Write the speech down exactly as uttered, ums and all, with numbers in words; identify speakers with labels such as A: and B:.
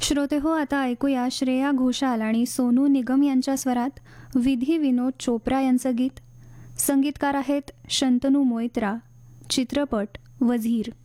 A: श्रोते हो, आता ऐकूया श्रेया घोषाल आणि सोनू निगम यांच्या स्वरात विधी विनोद चोप्रा यांचं गीत. संगीतकार आहेत शंतनू मोइत्रा. चित्रपट वझीर.